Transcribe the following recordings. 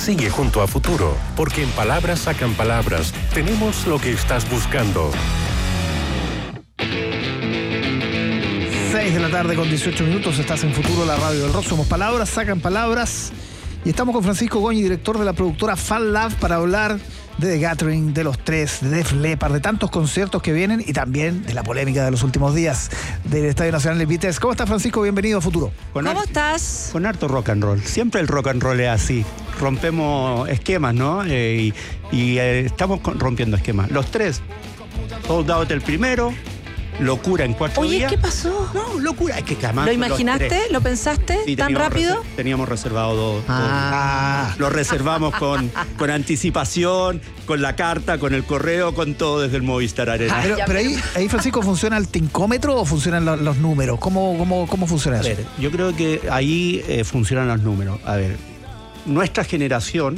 Sigue junto a Futuro, porque en Palabras Sacan Palabras tenemos lo que estás buscando. 6 de la tarde con 18 minutos, estás en Futuro, la radio del rock. Somos Palabras Sacan Palabras. Y estamos con Francisco Goñi, director de la productora Fan Lab, para hablar de The Gathering, de Los Tres, de Def Leppard, de tantos conciertos que vienen y también de la polémica de los últimos días del Estadio Nacional de Vitesse. ¿Cómo estás, Francisco? Bienvenido a Futuro. ¿Cómo estás? Con harto rock and roll. Siempre el rock and roll es así. Rompemos esquemas, ¿no? Estamos rompiendo esquemas. Los Tres, Sold Out el primero, Locura en 4 días. Oye, ¿qué pasó? No, Locura. Es que jamás. ¿Lo imaginaste? ¿Lo pensaste? Sí, ¿Tan rápido? Teníamos reservado dos. Lo reservamos con anticipación, con la carta, con el correo, con todo desde el Movistar Arena. Pero ahí, Francisco, ¿funciona el tincómetro o funcionan los números? ¿Cómo funciona eso? A ver, yo creo que ahí funcionan los números. A ver, nuestra generación,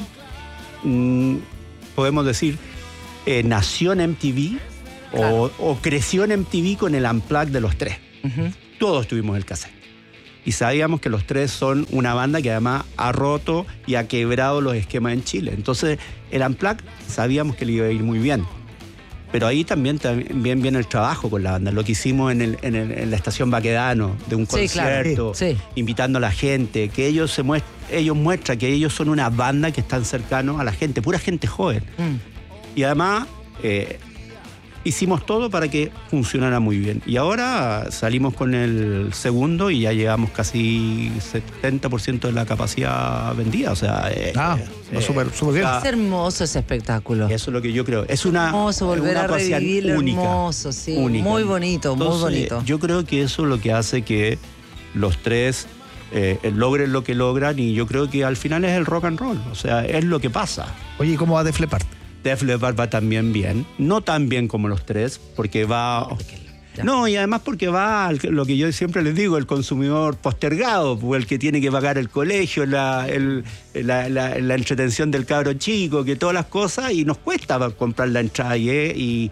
podemos decir, nació en MTV. Claro. O creció en MTV con el Unplugged de Los Tres. Uh-huh. Todos tuvimos el cassette. Y sabíamos que Los Tres son una banda que además ha roto y ha quebrado los esquemas en Chile. Entonces, el Unplugged sabíamos que le iba a ir muy bien. Pero ahí también viene el trabajo con la banda. Lo que hicimos en la estación Baquedano, de un concierto, claro. Sí. Invitando a la gente, que ellos muestran que ellos son una banda que están cercanos a la gente, pura gente joven. Y además... hicimos todo para que funcionara muy bien. Y ahora salimos con el segundo y ya llevamos casi 70% de la capacidad vendida. O sea, súper bien. Es hermoso ese espectáculo. Eso es lo que yo creo. Es una hermoso volver a revivirlo, única. Hermoso, sí. Única. Muy bonito, entonces, muy bonito. Yo creo que eso es lo que hace que Los Tres logren lo que logran, y yo creo que al final es el rock and roll. O sea, es lo que pasa. Oye, ¿y cómo va Def Leppard? Def Leppard va también bien, no tan bien como Los Tres, porque va... No, y además porque va lo que yo siempre les digo, el consumidor postergado, el que tiene que pagar el colegio, la entretención del cabro chico, que todas las cosas, y nos cuesta comprar la entrada. Y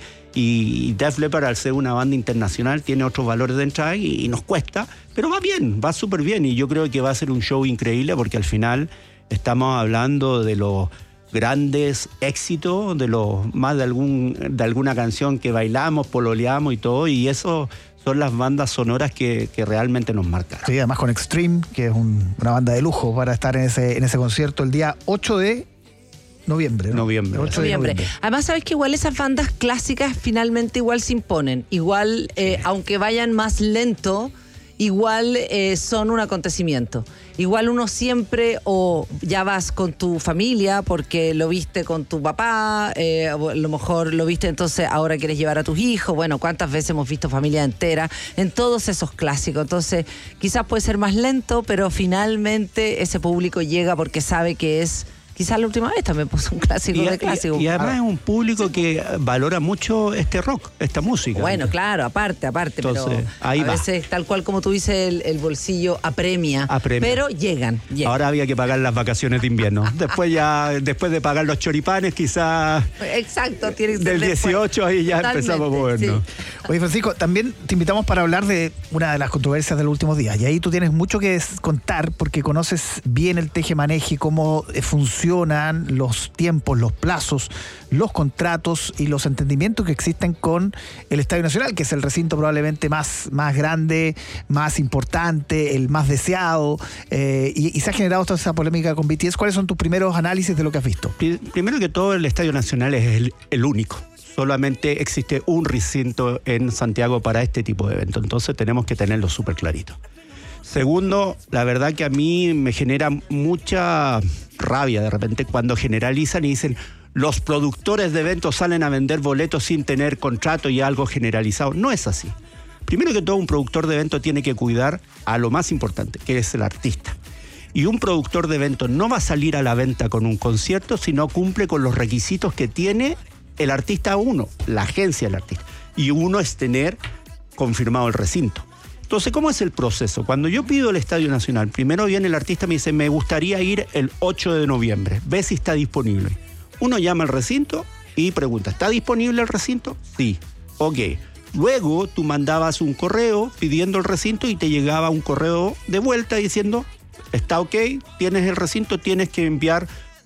Def Leppard, al ser una banda internacional, tiene otros valores de entrada y nos cuesta, pero va bien, va súper bien, y yo creo que va a ser un show increíble, porque al final estamos hablando de los grandes éxitos, de los más de alguna canción que bailamos, pololeamos y todo, y eso son las bandas sonoras que realmente nos marcan. Sí, además con Extreme, que es una banda de lujo para estar en ese concierto el día 8 de noviembre. ¿no? Noviembre. Además, sabes que igual esas bandas clásicas finalmente igual se imponen. Igual, aunque vayan más lento, igual son un acontecimiento. Igual uno siempre, o ya vas con tu familia porque lo viste con tu papá, a lo mejor lo viste, entonces ahora quieres llevar a tus hijos. Bueno, ¿cuántas veces hemos visto familia entera en todos esos clásicos? Entonces quizás puede ser más lento, pero finalmente ese público llega porque sabe que es... Quizás la última vez también puso un clásico de clásicos. Y además es un público que valora mucho este rock, esta música. Bueno, claro, aparte. Entonces, pero ahí a veces, tal cual como tú dices, el bolsillo apremia. Pero llegan. Ahora había que pagar las vacaciones de invierno. Después de pagar los choripanes, quizás... Exacto. Tiene que del 18 ahí ya totalmente empezamos a movernos. Sí. Oye, Francisco, también te invitamos para hablar de una de las controversias de los últimos días. Y ahí tú tienes mucho que contar porque conoces bien el teje-maneje, cómo funcionan los tiempos, los plazos, los contratos y los entendimientos que existen con el Estadio Nacional, que es el recinto probablemente más grande, más importante, el más deseado, y se ha generado toda esa polémica con BTS. ¿Cuáles son tus primeros análisis de lo que has visto? Primero que todo, el Estadio Nacional es el único. Solamente existe un recinto en Santiago para este tipo de evento, entonces tenemos que tenerlo súper clarito. Segundo, la verdad que a mí me genera mucha rabia de repente cuando generalizan y dicen los productores de eventos salen a vender boletos sin tener contrato y algo generalizado. No es así. Primero que todo, un productor de evento tiene que cuidar a lo más importante, que es el artista. Y un productor de evento no va a salir a la venta con un concierto si no cumple con los requisitos que tiene el artista uno, la agencia del artista. Y uno es tener confirmado el recinto. Entonces, ¿cómo es el proceso? Cuando yo pido el Estadio Nacional, primero viene el artista y me dice, me gustaría ir el 8 de noviembre, ve si está disponible. Uno llama al recinto y pregunta, ¿está disponible el recinto? Sí. Ok. Luego tú mandabas un correo pidiendo el recinto y te llegaba un correo de vuelta diciendo, está ok, tienes el recinto, tienes que enviar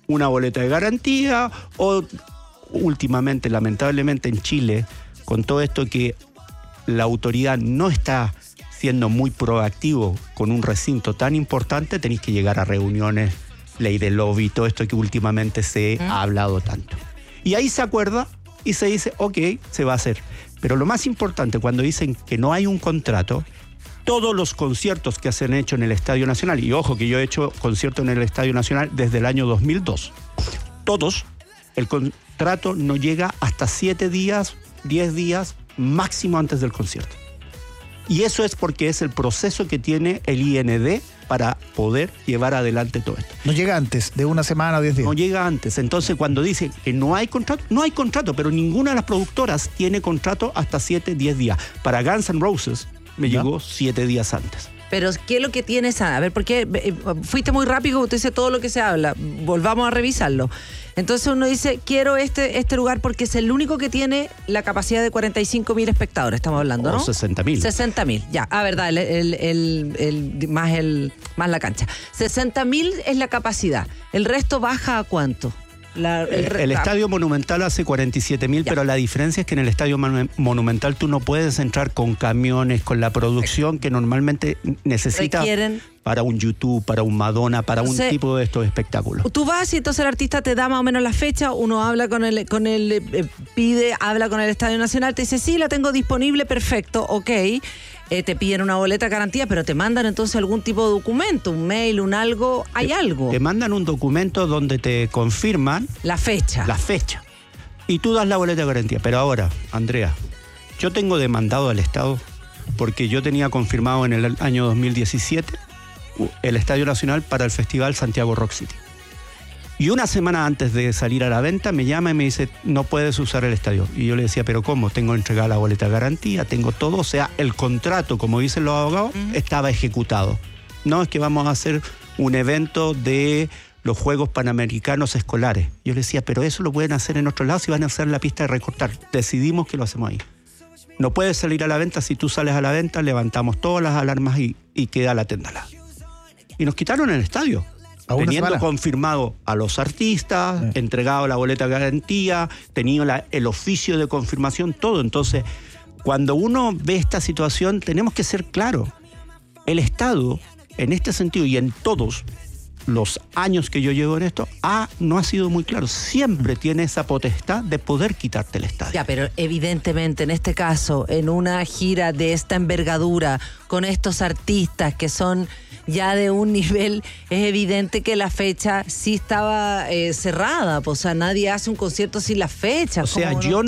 una boleta de garantía, o últimamente, lamentablemente en Chile, con todo esto que la autoridad no está siendo muy proactivo con un recinto tan importante, tenéis que llegar a reuniones, ley de lobby, todo esto que últimamente se ha hablado tanto. Y ahí se acuerda y se dice, ok, se va a hacer. Pero lo más importante, cuando dicen que no hay un contrato, todos los conciertos que se han hecho en el Estadio Nacional, y ojo que yo he hecho conciertos en el Estadio Nacional desde el año 2002, todos, el contrato no llega hasta 7 días, 10 días máximo antes del concierto. Y eso es porque es el proceso que tiene el IND para poder llevar adelante todo esto. No llega antes, de una semana o 10 días. No llega antes. Entonces, cuando dicen que no hay contrato, pero ninguna de las productoras tiene contrato hasta 7, 10 días. Para Guns N' Roses me llegó 7 días antes. Pero, ¿qué es lo que tienes? A ver, porque fuiste muy rápido, usted dice todo lo que se habla. Volvamos a revisarlo. Entonces uno dice, quiero este lugar porque es el único que tiene la capacidad de 45.000 espectadores, estamos hablando, ¿no? 60.000. 60.000, ya. Ah, verdad, más la cancha. 60.000 es la capacidad. ¿El resto baja a cuánto? El Estadio Monumental hace 47.000, pero la diferencia es que en el Estadio Monumental tú no puedes entrar con camiones, con la producción que normalmente necesitas para un YouTube, para un Madonna, para un tipo de estos espectáculos. Tú vas y entonces el artista te da más o menos la fecha, uno habla habla con el Estadio Nacional, te dice, sí, la tengo disponible, perfecto, ok. Te piden una boleta de garantía, pero te mandan entonces algún tipo de documento, un mail, un algo, hay algo. Te mandan un documento donde te confirman la fecha. Y tú das la boleta de garantía. Pero ahora, Andrea, yo tengo demandado al Estado porque yo tenía confirmado en el año 2017 el Estadio Nacional para el Festival Santiago Rock City. Y una semana antes de salir a la venta me llama y me dice, no puedes usar el estadio. Y yo le decía, pero ¿cómo? Tengo entregada la boleta de garantía, tengo todo. O sea, el contrato, como dicen los abogados, estaba ejecutado. No, es que vamos a hacer un evento de los Juegos Panamericanos Escolares. Yo le decía, pero eso lo pueden hacer en otros lados y van a hacer la pista de recortar. Decidimos que lo hacemos ahí. No puedes salir a la venta. Si tú sales a la venta, levantamos todas las alarmas y queda la téndala. Y nos quitaron el estadio. Teniendo confirmado a los artistas, entregado la boleta de garantía, tenido el oficio de confirmación, todo. Entonces, cuando uno ve esta situación, tenemos que ser claros. El Estado, en este sentido y en todos los años que yo llevo en esto, no ha sido muy claro. Siempre tiene esa potestad de poder quitarte el estadio. Ya, pero evidentemente en este caso, en una gira de esta envergadura, con estos artistas que son ya de un nivel, es evidente que la fecha sí estaba cerrada. O sea, nadie hace un concierto sin la fecha. O sea, yo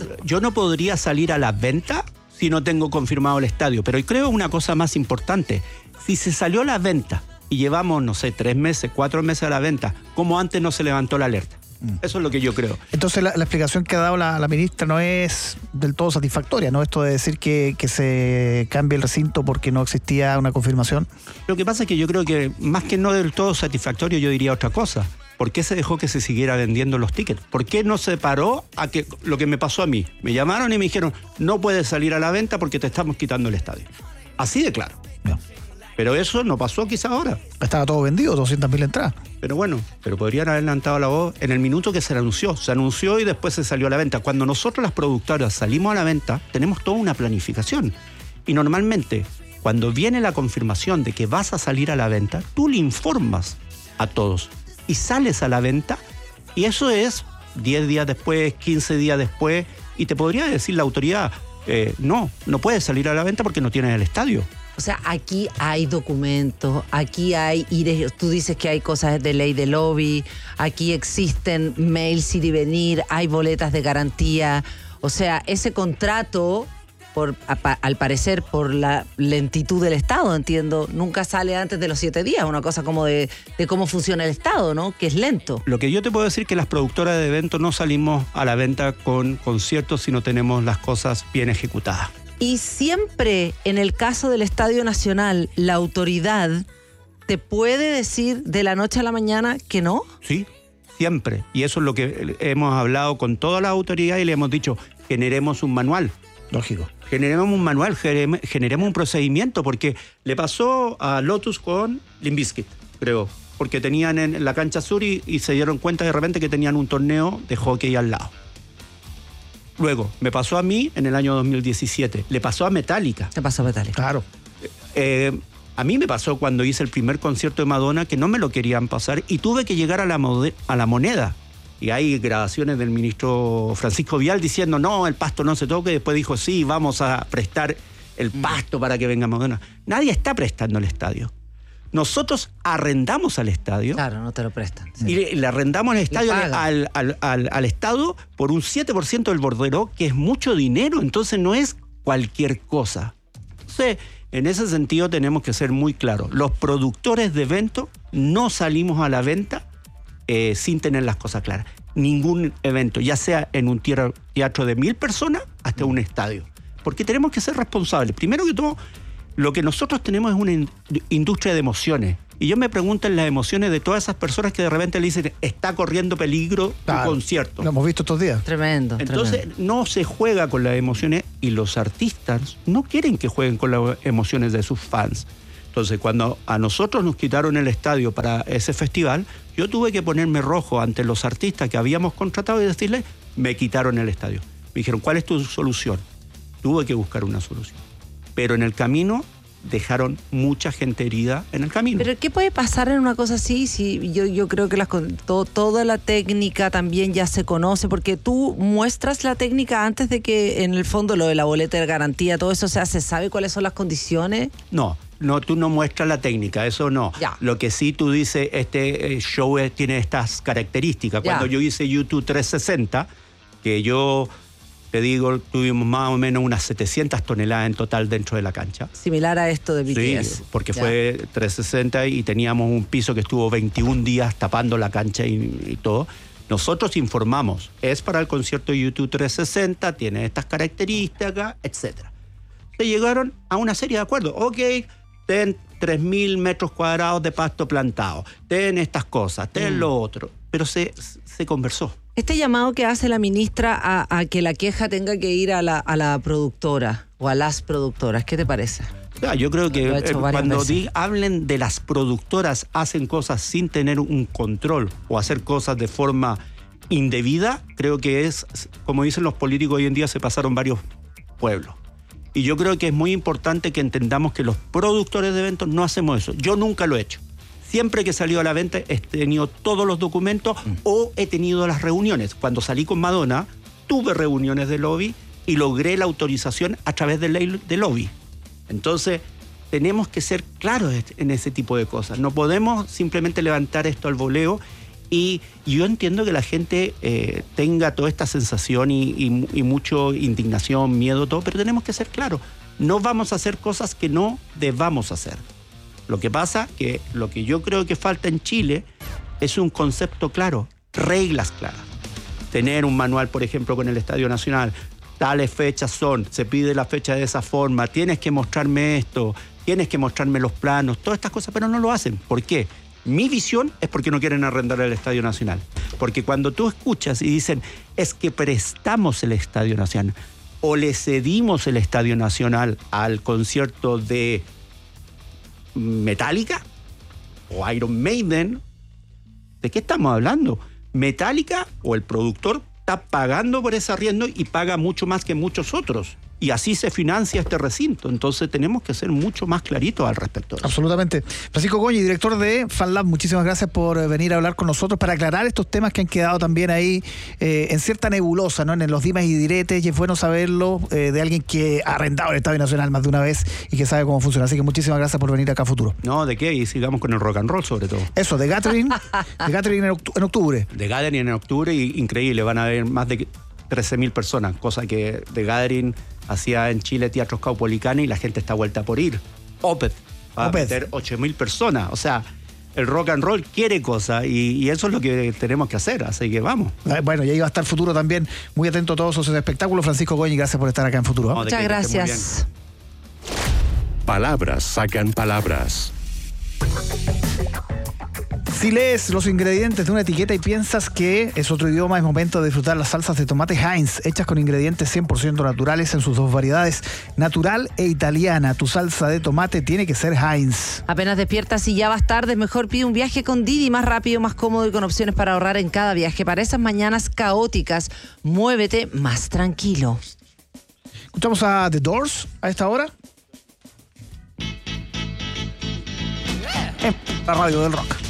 no podría salir a la venta si no tengo confirmado el estadio. Pero creo una cosa más importante. Si se salió a la venta y llevamos, no sé, 3 meses, 4 meses a la venta, como antes no se levantó la alerta. Eso es lo que yo creo. Entonces la explicación que ha dado la ministra no es del todo satisfactoria, ¿no? Esto de decir que se cambie el recinto porque no existía una confirmación. Lo que pasa es que yo creo que más que no del todo satisfactorio, yo diría otra cosa. ¿Por qué se dejó que se siguiera vendiendo los tickets? ¿Por qué no se paró a lo que me pasó a mí? Me llamaron y me dijeron, no puedes salir a la venta porque te estamos quitando el estadio. Así de claro. No. Pero eso no pasó quizá ahora. Estaba todo vendido, 200.000 entradas. Pero bueno, podrían haber levantado la voz en el minuto que se anunció. Se anunció y después se salió a la venta. Cuando nosotros las productoras salimos a la venta, tenemos toda una planificación. Y normalmente, cuando viene la confirmación de que vas a salir a la venta, tú le informas a todos. Y sales a la venta, y eso es 10 días después, 15 días después, y te podría decir la autoridad, no puedes salir a la venta porque no tienes el estadio. O sea, aquí hay documentos, aquí hay tú dices que hay cosas de ley de lobby, aquí existen mails ir y venir, hay boletas de garantía. O sea, ese contrato, al parecer por la lentitud del Estado, entiendo, nunca sale antes de los 7 días, una cosa como de cómo funciona el Estado, ¿no? Que es lento. Lo que yo te puedo decir es que las productoras de eventos no salimos a la venta con conciertos si no tenemos las cosas bien ejecutadas. Y siempre, en el caso del Estadio Nacional, la autoridad te puede decir de la noche a la mañana que no. Sí, siempre. Y eso es lo que hemos hablado con toda la autoridad y le hemos dicho, generemos un manual. Lógico. Generemos un manual, generemos un procedimiento, porque le pasó a Lotus con Limp Bizkit, creo, porque tenían en la cancha sur y se dieron cuenta de repente que tenían un torneo de hockey al lado. Luego, me pasó a mí en el año 2017, le pasó a Metallica. ¿Qué pasó, Metallica? Claro. A mí me pasó cuando hice el primer concierto de Madonna que no me lo querían pasar y tuve que llegar a la Moneda. Y hay grabaciones del ministro Francisco Vial diciendo, no, el pasto no se toque. Y después dijo, sí, vamos a prestar el pasto para que venga Madonna. Nadie está prestando el estadio. Nosotros arrendamos al estadio. Claro, no te lo prestan. Sí. Y le arrendamos el estadio al Estado por un 7% del bordero, que es mucho dinero. Entonces no es cualquier cosa. Entonces, en ese sentido tenemos que ser muy claros. Los productores de eventos no salimos a la venta sin tener las cosas claras. Ningún evento, ya sea en un teatro de 1.000 personas hasta un estadio. Porque tenemos que ser responsables. Primero que todo, lo que nosotros tenemos es una industria de emociones. Y yo me pregunto en las emociones de todas esas personas que de repente le dicen, está corriendo peligro tu concierto. Lo hemos visto estos días. Tremendo. Entonces no se juega con las emociones y los artistas no quieren que jueguen con las emociones de sus fans. Entonces cuando a nosotros nos quitaron el estadio para ese festival, yo tuve que ponerme rojo ante los artistas que habíamos contratado y decirles, me quitaron el estadio. Me dijeron, ¿cuál es tu solución? Tuve que buscar una solución. Pero en el camino dejaron mucha gente herida en el camino. Pero ¿qué puede pasar en una cosa así? Si yo creo que toda la técnica también ya se conoce, porque tú muestras la técnica antes de que en el fondo lo de la boleta de garantía, todo eso, o sea, ¿se sabe cuáles son las condiciones? No, tú no muestras la técnica, eso no. Ya. Lo que sí tú dices, este show tiene estas características. Cuando yo hice YouTube 360, que yo... te digo, tuvimos más o menos unas 700 toneladas en total dentro de la cancha. Similar a esto de BTS. Sí, porque fue 360 y teníamos un piso que estuvo 21 días tapando la cancha y todo. Nosotros informamos, es para el concierto de YouTube 360, tiene estas características, etc. Se llegaron a una serie de acuerdos. Ok, ten 3.000 metros cuadrados de pasto plantado, ten estas cosas, ten lo otro. Pero se conversó. Este llamado que hace la ministra a que la queja tenga que ir a la productora o a las productoras, ¿qué te parece? Yo creo que cuando hablen de las productoras hacen cosas sin tener un control o hacer cosas de forma indebida, creo que es, como dicen los políticos hoy en día, se pasaron varios pueblos. Y yo creo que es muy importante que entendamos que los productores de eventos no hacemos eso. Yo nunca lo he hecho. Siempre que salió a la venta he tenido todos los documentos o he tenido las reuniones. Cuando salí con Madonna, tuve reuniones de lobby y logré la autorización a través de ley de lobby. Entonces, tenemos que ser claros en ese tipo de cosas. No podemos simplemente levantar esto al voleo. Y yo entiendo que la gente tenga toda esta sensación y mucho indignación, miedo, todo, pero tenemos que ser claros. No vamos a hacer cosas que no debamos hacer. Lo que pasa que lo que yo creo que falta en Chile es un concepto claro, reglas claras. Tener un manual, por ejemplo, con el Estadio Nacional. Tales fechas son, se pide la fecha de esa forma, tienes que mostrarme esto, tienes que mostrarme los planos, todas estas cosas, pero no lo hacen. ¿Por qué? Mi visión es porque no quieren arrendar el Estadio Nacional. Porque cuando tú escuchas y dicen, es que prestamos el Estadio Nacional o le cedimos el Estadio Nacional al concierto de Metallica o Iron Maiden, ¿de qué estamos hablando? Metallica o el productor está pagando por ese arriendo y paga mucho más que muchos otros. Y así se financia este recinto. Entonces tenemos que ser mucho más claritos al respecto. Absolutamente. Francisco Goñi, director de FanLab, muchísimas gracias por venir a hablar con nosotros para aclarar estos temas que han quedado también ahí en cierta nebulosa, ¿no? En los dimes y diretes, y es bueno saberlo de alguien que ha arrendado el Estadio Nacional más de una vez y que sabe cómo funciona. Así que muchísimas gracias por venir acá a Futuro. No, ¿de qué? Y sigamos con el rock and roll sobre todo. Eso, de Gathering en octubre. De Gathering en octubre, y increíble, van a haber más de 13.000 personas, cosa que de Gathering hacía en Chile teatros caupolicana y la gente está vuelta por ir. Opeth va a meter 8.000 personas. O sea, el rock and roll quiere cosas y eso es lo que tenemos que hacer, así que vamos. Bueno, y ahí va a estar Futuro también, muy atento a todos esos espectáculos. Francisco Goñi, gracias por estar acá en Futuro. No, muchas gracias. Palabras sacan palabras. Si lees los ingredientes de una etiqueta y piensas que es otro idioma, es momento de disfrutar las salsas de tomate Heinz, hechas con ingredientes 100% naturales en sus dos variedades, natural e italiana. Tu salsa de tomate tiene que ser Heinz. Apenas despiertas y ya vas tarde, mejor pide un viaje con Didi, más rápido, más cómodo y con opciones para ahorrar en cada viaje. Para esas mañanas caóticas, muévete más tranquilo. Escuchamos a The Doors a esta hora. En la radio del rock.